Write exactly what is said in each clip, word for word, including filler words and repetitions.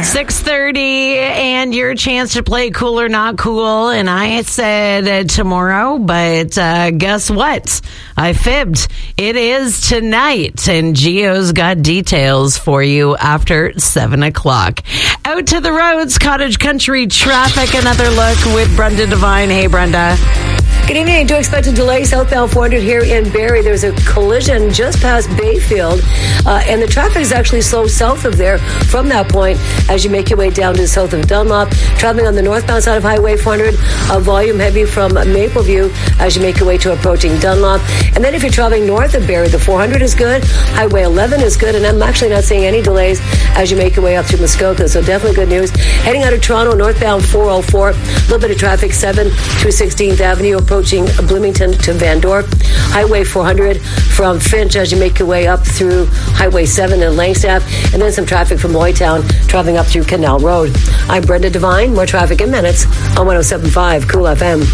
six thirty, and your chance to play Cool or Not Cool. And I said uh, tomorrow, but uh, guess what? I fibbed. It is tonight, and Gio's got details for you after seven o'clock. Out to the roads, cottage country traffic. Another look with Brenda Devine. Hey, Brenda. Good evening. Do expect a delay southbound four hundred here in Barrie. There's a collision just past Bayfield, uh, and the traffic is actually slow south of there from that point as you make your way down to the south of Dunlop. Traveling on the northbound side of Highway four hundred, uh, volume heavy from Mapleview as you make your way to approaching Dunlop. And then if you're traveling north of Barrie, the four hundred is good, Highway eleven is good, and I'm actually not seeing any delays as you make your way up through Muskoka, so definitely good news. Heading out of Toronto, northbound four oh four, a little bit of traffic, seven through sixteenth Avenue, approaching Bloomington to Van Dorp. Highway four hundred from Finch as you make your way up through Highway seven in Langstaff, and then some traffic from Lloydtown traveling up through Canal Road. I'm Brenda Devine. More traffic in minutes on one oh seven point five Cool F M.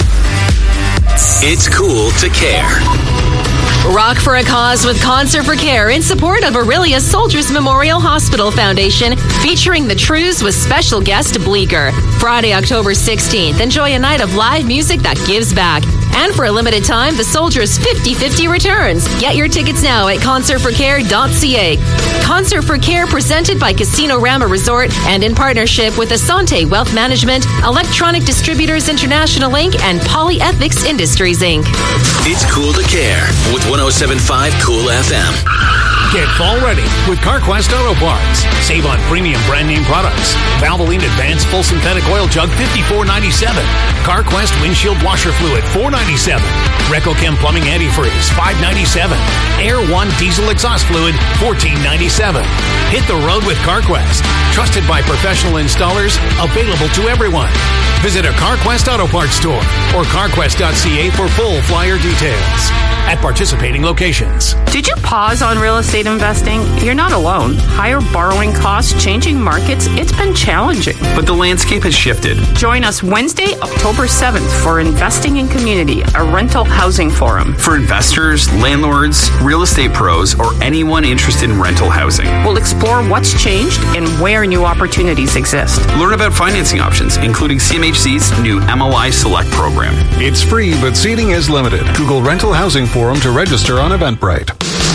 It's cool to care. Rock for a Cause with Concert for Care in support of Orillia Soldiers Memorial Hospital Foundation, featuring the Trews with special guest Bleecker. Friday, October sixteenth, enjoy a night of live music that gives back. And for a limited time, the Soldiers fifty-fifty returns. Get your tickets now at concert for care dot c a. Concert for Care presented by Casino Rama Resort and in partnership with Asante Wealth Management, Electronic Distributors International Incorporated, and Polyethics Industries Incorporated. It's cool to care with one oh seven point five Cool F M. Get fall ready with CarQuest Auto Parts. Save on premium brand name products. Valvoline Advanced Full Synthetic Oil Jug fifty-four ninety-seven. CarQuest Windshield Washer Fluid four ninety-seven. RecoChem Plumbing Antifreeze five ninety-seven. Air One Diesel Exhaust Fluid fourteen ninety-seven. Hit the road with CarQuest. Trusted by professional installers, available to everyone. Visit a CarQuest Auto Parts store or carquest dot c a for full flyer details at participating locations. Did you pause on real estate investing? You're not alone. Higher borrowing costs, changing markets, it's been challenging. But the landscape has shifted. Join us Wednesday, October seventh for Investing in Community, a rental housing forum. For investors, landlords, real estate pros, or anyone interested in rental housing. We'll explore what's changed and where new opportunities exist. Learn about financing options, including C M H C's new M L I Select program. It's free, but seating is limited. Google Rental Housing Forum to register on Eventbrite.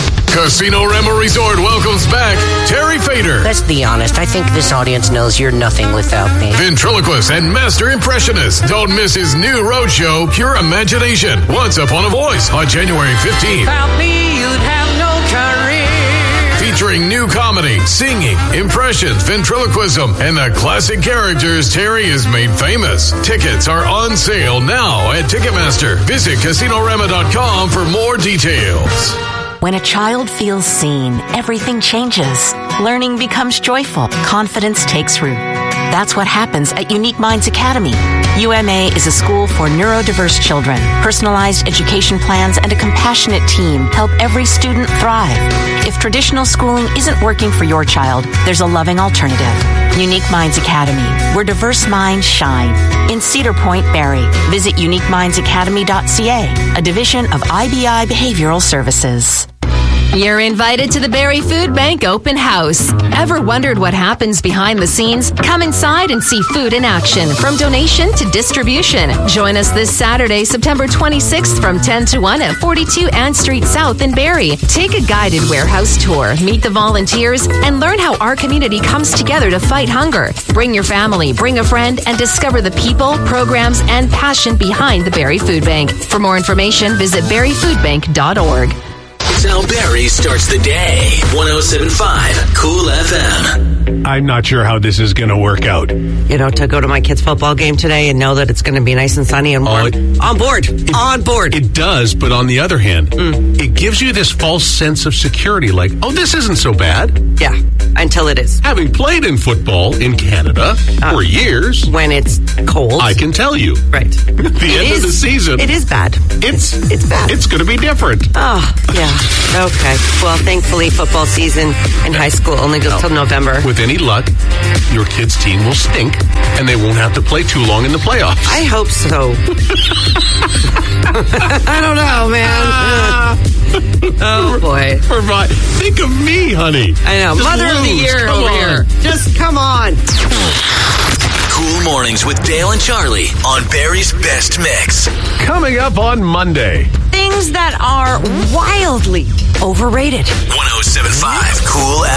Casino Rama Resort welcomes back Terry Fader. Let's be honest, I think this audience knows you're nothing without me. Ventriloquist and master impressionist. Don't miss his new roadshow, Pure Imagination. Once Upon a Voice on January fifteenth. Without me, you'd have no career. Featuring new comedy, singing, impressions, ventriloquism, and the classic characters Terry has made famous. Tickets are on sale now at Ticketmaster. Visit casino rama dot com for more details. When a child feels seen, everything changes. Learning becomes joyful. Confidence takes root. That's what happens at Unique Minds Academy. U M A is a school for neurodiverse children. Personalized education plans and a compassionate team help every student thrive. If traditional schooling isn't working for your child, there's a loving alternative. Unique Minds Academy, where diverse minds shine. In Cedar Point, Barrie. Visit unique minds academy dot c a, a division of I B I Behavioral Services. You're invited to the Barrie Food Bank Open House. Ever wondered what happens behind the scenes? Come inside and see food in action, from donation to distribution. Join us this Saturday, September twenty-sixth from ten to one at forty-two Ann Street South in Barrie. Take a guided warehouse tour, meet the volunteers, and learn how our community comes together to fight hunger. Bring your family, bring a friend, and discover the people, programs, and passion behind the Barrie Food Bank. For more information, visit barrie food bank dot org. It's how Barrie starts the day. one oh seven point five Cool F M. I'm not sure how this is going to work out. You know, to go to my kids' football game today and know that it's going to be nice and sunny and warm. Uh, on board. It, on board. It does, but on the other hand, mm. it gives you this false sense of security, like, oh, this isn't so bad. Yeah, until it is. Having played in football in Canada uh, for years. When it's cold. I can tell you. Right. At the it end is, of the season. It is bad. It's, it's, it's bad. It's going to be different. Oh, yeah. Okay. Well, thankfully, football season in high school only goes no. till November. With any luck, your kids' team will stink, and they won't have to play too long in the playoffs. I hope so. I don't know, man. Uh, oh, boy. Provide. Think of me, honey. I know. Just Mother lose. of the year come over on. here. Just come on. Mornings with Dale and Charlie on Barry's Best Mix. Coming up on Monday. Things that are wildly overrated. one oh seven point five Cool